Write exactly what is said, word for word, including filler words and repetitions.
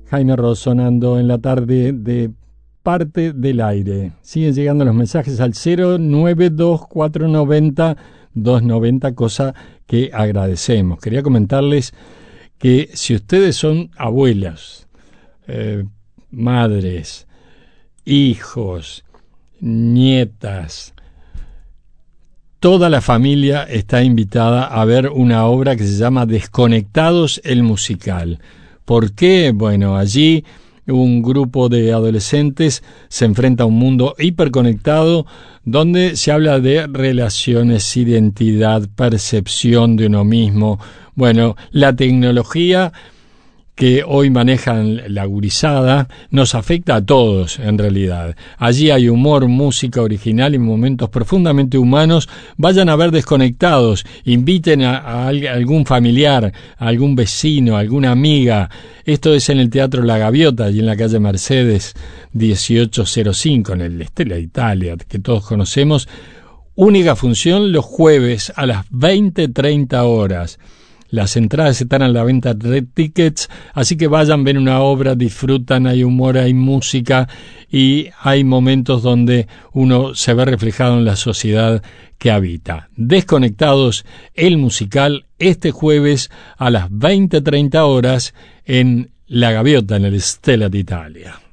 Jaime Ross sonando en la tarde de Parte del Aire. Siguen llegando los mensajes al cero nueve dos cuatro nueve cero dos nueve cero, cosa que agradecemos. Quería comentarles que si ustedes son abuelas, eh, madres, hijos, nietas, toda la familia está invitada a ver una obra que se llama Desconectados, el musical. ¿Por qué? Bueno, allí un grupo de adolescentes se enfrenta a un mundo hiperconectado donde se habla de relaciones, identidad, percepción de uno mismo. Bueno, la tecnología que hoy manejan la gurizada nos afecta a todos en realidad. Allí hay humor, música original y momentos profundamente humanos. Vayan a ver Desconectados, inviten a, a algún familiar, a algún vecino, a alguna amiga. Esto es en el Teatro La Gaviota, allí en la calle Mercedes dieciocho cero cinco, en el Stella Italia, que todos conocemos. Única función los jueves a las veinte treinta horas. Las entradas están a la venta de Red Tickets, así que vayan, ven una obra, disfrutan, hay humor, hay música y hay momentos donde uno se ve reflejado en la sociedad que habita. Desconectados, el musical, este jueves a las veinte treinta horas en La Gaviota, en el Stella d'Italia.